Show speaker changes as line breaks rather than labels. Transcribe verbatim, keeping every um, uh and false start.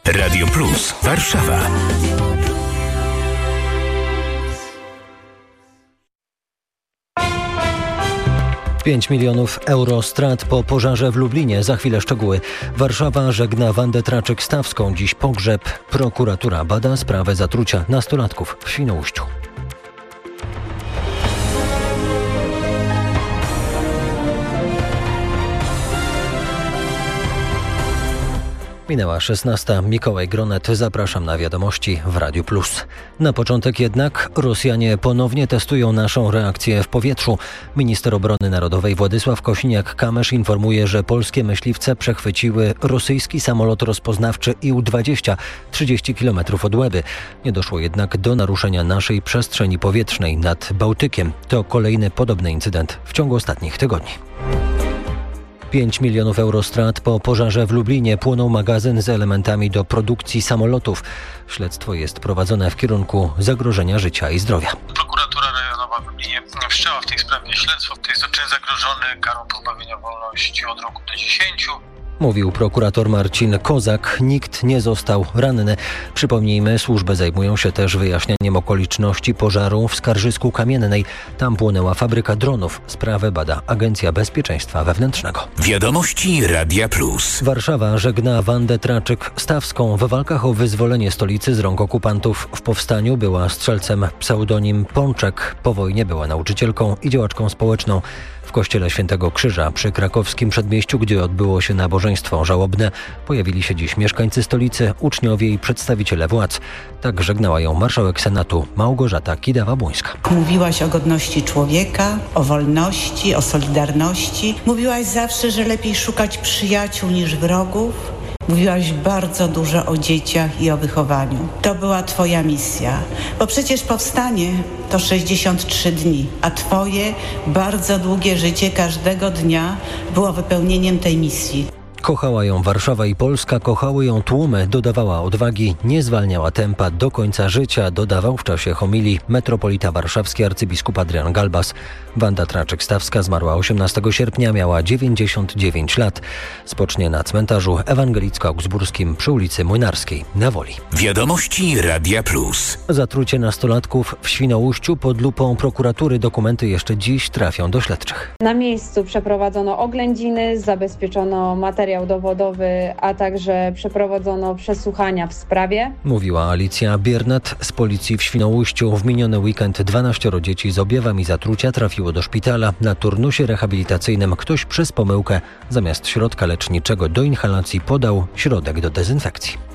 Radio Plus Warszawa.
pięć milionów euro strat po pożarze w Lublinie. Za chwilę szczegóły. Warszawa żegna Wandę Traczyk-Stawską. Dziś pogrzeb. Prokuratura bada sprawę zatrucia nastolatków w Świnoujściu. Minęła szesnasta. Mikołaj Gronet. Zapraszam na wiadomości w Radiu Plus. Na początek jednak Rosjanie ponownie testują naszą reakcję w powietrzu. Minister Obrony Narodowej Władysław Kosiniak-Kamysz informuje, że polskie myśliwce przechwyciły rosyjski samolot rozpoznawczy I U dwadzieścia trzydzieści kilometrów od Łeby. Nie doszło jednak do naruszenia naszej przestrzeni powietrznej nad Bałtykiem. To kolejny podobny incydent w ciągu ostatnich tygodni. pięć milionów euro strat po pożarze w Lublinie. Płonął magazyn z elementami do produkcji samolotów. Śledztwo jest prowadzone w kierunku zagrożenia życia i zdrowia.
Prokuratura rejonowa w Lublinie wszczęła w tej sprawie śledztwo. To jest czyn zagrożony karą pozbawienia wolności od roku do dziesięciu.
Mówił prokurator Marcin Kozak. Nikt nie został ranny. Przypomnijmy, służby zajmują się też wyjaśnianiem okoliczności pożaru w Skarżysku Kamiennej. Tam płonęła fabryka dronów. Sprawę bada Agencja Bezpieczeństwa Wewnętrznego.
Wiadomości Radia Plus.
Warszawa żegna Wandę Traczyk-Stawską. W walkach o wyzwolenie stolicy z rąk okupantów w powstaniu była strzelcem pseudonim Pączek. Po wojnie była nauczycielką i działaczką społeczną. W kościele Świętego Krzyża przy krakowskim przedmieściu, gdzie odbyło się nabożeństwo żałobne, pojawili się dziś mieszkańcy stolicy, uczniowie i przedstawiciele władz. Tak żegnała ją marszałek Senatu Małgorzata Kidawa-Błońska.
Mówiłaś o godności człowieka, o wolności, o solidarności. Mówiłaś zawsze, że lepiej szukać przyjaciół niż wrogów. Mówiłaś bardzo dużo o dzieciach i o wychowaniu. To była twoja misja, bo przecież powstanie to sześćdziesiąt trzy dni, a twoje bardzo długie życie każdego dnia było wypełnieniem tej misji.
Kochała ją Warszawa i Polska, kochały ją tłumy, dodawała odwagi, nie zwalniała tempa do końca życia, dodawał w czasie homilii metropolita warszawski arcybiskup Adrian Galbas. Wanda Traczyk-Stawska zmarła osiemnastego sierpnia, miała dziewięćdziesiąt dziewięć lat. Spocznie na cmentarzu ewangelicko-augsburskim przy ulicy Młynarskiej na Woli.
Wiadomości Radia Plus.
Zatrucie nastolatków w Świnoujściu pod lupą prokuratury. Dokumenty jeszcze dziś trafią do śledczych.
Na miejscu przeprowadzono oględziny, zabezpieczono materiał dowodowy, a także przeprowadzono przesłuchania w sprawie.
Mówiła Alicja Biernat z policji w Świnoujściu. W miniony weekend dwanaścioro dzieci z objawami zatrucia trafiło do szpitala. Na turnusie rehabilitacyjnym ktoś przez pomyłkę zamiast środka leczniczego do inhalacji podał środek do dezynfekcji.